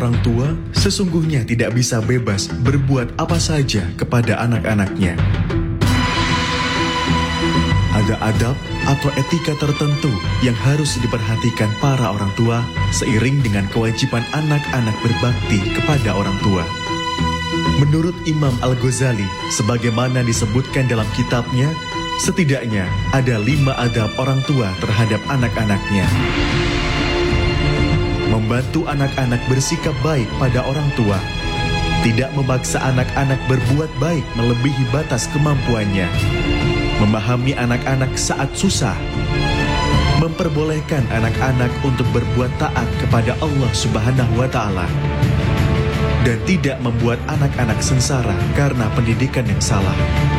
orang tua sesungguhnya tidak bisa bebas berbuat apa saja kepada anak-anaknya. Ada adab atau etika tertentu yang harus diperhatikan para orang tua seiring dengan kewajiban anak-anak berbakti kepada orang tua. Menurut Imam Al-Ghazali, sebagaimana disebutkan dalam kitabnya, setidaknya ada 5 adab orang tua terhadap anak-anaknya. Membantu anak-anak bersikap baik pada orang tua. Tidak memaksa anak-anak berbuat baik melebihi batas kemampuannya. Memahami anak-anak saat susah. Memperbolehkan anak-anak untuk berbuat taat kepada Allah Subhanahu wa Ta'ala. Dan tidak membuat anak-anak sengsara karena pendidikan yang salah.